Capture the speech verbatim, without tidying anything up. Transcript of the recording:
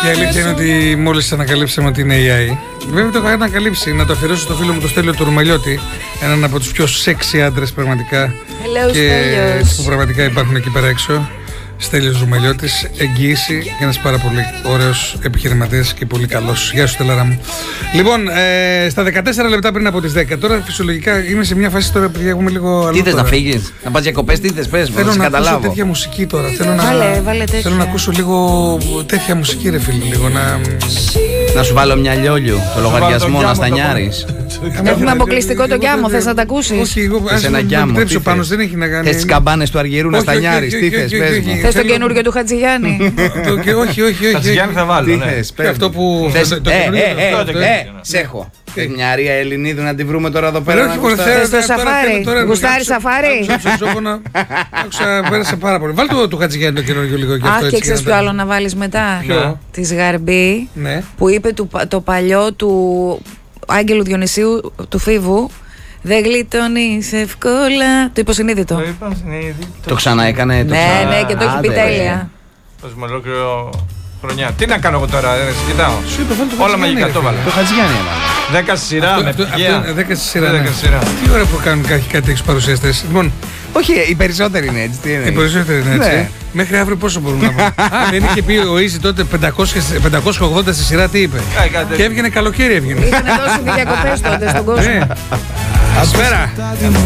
Και η αλήθεια είναι ότι μόλις ανακαλύψαμε ότι είναι έι άι. Βέβαια το είχα ανακαλύψει, να το αφιερώσω στο φίλο μου το Στέλιο του Ρουμελιώτη, έναν από τους πιο σεξι άντρες πραγματικά. Hello, και Στέλιος. που πραγματικά υπάρχουν εκεί πέρα έξω. Στέλιος Ρουμελιώτης, εγγύηση και ένας πάρα πολύ ωραίος επιχειρηματίας και πολύ καλός. Γεια σου, Στέλλαρα μου. Λοιπόν, ε, στα δεκατέσσερα λεπτά πριν από τις δέκα, τώρα φυσιολογικά είμαι σε μια φάση τώρα, παιδιά, έχουμε λίγο. Τι θες να φύγεις, να πας διακοπές, τι θες, πες μου, Θέλω να σε να ακούσω καταλάβω. τέτοια μουσική τώρα. Θέλω να, Βάλε, βάλε τέτοια. θέλω να ακούσω λίγο τέτοια μουσική, ρε φίλε. Λίγο να. Να σου βάλω μια λιόλιου, το λογαριασμό να στανιάρεις. Έχουμε αποκλειστικό το Γκιάμο, θες να τα ακούσεις? Όχι, εγώ Θες ένα Γκιάμο, τι ο Πάνος θες? δεν έχει να κάνει. Θες τις καμπάνες του Αργυρού να Όχι, όχι, στανιάρεις, όχι, τι όχι, θες, όχι, πες όχι, μου. όχι. Θες τον Θέλω- καινούριο του Χατζηγιάννη? Το- και όχι, όχι, όχι. Χατζηγιάννη θα βάλω, Τι ναι. θες, Και πες αυτό μου. που. Θες- το- το ε, καινούριο ε, ε, αυτό, ε, το ε, καινούριο. σ' έχω. Θες μια Αρία Ελληνίδου να τη βρούμε τώρα εδώ πέρα Ρε, να όχι, γουστάρεις? θέλω- Θες το τώρα σαφάρι? θέλω- τώρα- Γουστάρεις άκουσα- σαφάρι? άκουσα ψευδόφωνα. Άκουσα, πέρασε πάρα πολύ. Βάλ το του Χατζηγιάννη το καινούριο λίγο και αυτό. Αχ, έτσι, και ξέρεις να ποιο τα- άλλο να βάλεις μετά? Ποιο? Της Γαρμπή, Ναι. που είπε του- το παλιό του Άγγελου Διονυσίου του Φίβου. Δεν γλιτώνεις εύκολα. Το υποσυνείδητο. Το είπα συνείδη. Το ξαναέκανε, το Ναι, ξανα... ναι, και το έχει πει Άντε, τέλεια. Πες μου ολόκληρο χρονιά. Τι να κάνω εγώ τώρα, ρε, κοιτάω. Σου είπα, βάλ το Όλα Χατζηγιάννη, μαγικά ρε, το φίλε. βάλα. Το Χατζηγιάννη έβαλε. Δέκα στη σειρά Αυτό- με αυτό- πηγαία. αυτό είναι δέκα στη σειρά. Δέκα ναι. στη σειρά. Τι ώρα που κάνουν κάτι, κάτι τέτοιους παρουσιαστές. Λοιπόν, Όχι, οι περισσότεροι είναι έτσι, τι είναι. οι περισσότεροι είναι έτσι. Ναι. Μέχρι αύριο πόσο μπορούμε να βάλουμε. Α, δεν είχε πει ο Ίζη τότε πεντακόσια πεντακόσια ογδόντα στη σειρά, τι είπε. Κάτι, κάτι Και τέτοιο. έβγαινε καλοκαίρι, έβγαινε. Είχαν δώσει διακοπές τότε στον κόσμο. Ναι. Ασπέρα.